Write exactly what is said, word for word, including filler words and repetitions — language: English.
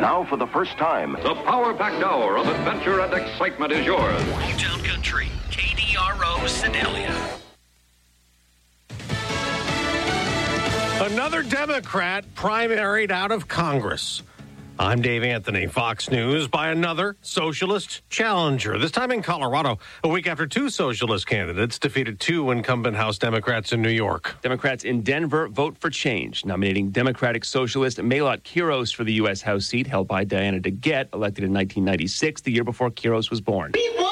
Now, for the first time, the power-packed hour of adventure and excitement is yours. Hometown Country, K D R O, Sedalia. Another Democrat primaried out of Congress. I'm Dave Anthony, Fox News, by another socialist challenger, this time in Colorado, a week after two socialist candidates defeated two incumbent House Democrats in New York. Democrats in Denver vote for change, nominating Democratic socialist Mahlot Quiros for the U S House seat held by Diana DeGette, elected in nineteen ninety-six, the year before Quiros was born. We won!